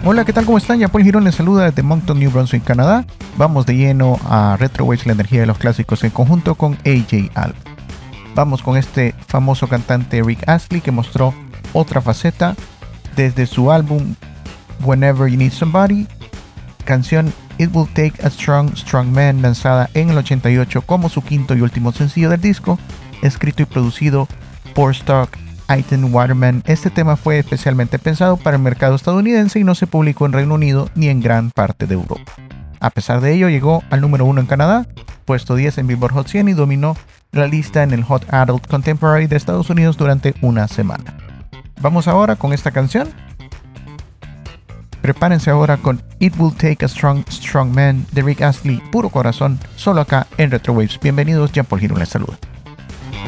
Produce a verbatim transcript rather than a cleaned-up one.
Hola, ¿qué tal? ¿Cómo están? Ya Paul Girón les saluda desde Moncton, New Brunswick, Canadá. Vamos de lleno a Retro Waves, la energía de los clásicos en conjunto con A J Alp. Vamos con este famoso cantante Rick Astley que mostró otra faceta desde su álbum Whenever You Need Somebody, canción It Will Take a Strong, Strong Man, lanzada en el ochenta y ocho como su quinto y último sencillo del disco, escrito y producido por Stock Aitken Waterman. Este tema fue especialmente pensado para el mercado estadounidense y no se publicó en Reino Unido ni en gran parte de Europa. A pesar de ello, llegó al número uno en Canadá, puesto diez en Billboard Hot cien y dominó la lista en el Hot Adult Contemporary de Estados Unidos durante una semana. Vamos ahora con esta canción. Prepárense ahora con It Will Take a Strong, Strong Man de Rick Astley, puro corazón, solo acá en Retro Waves. Bienvenidos, Jean Paul Girón les saluda.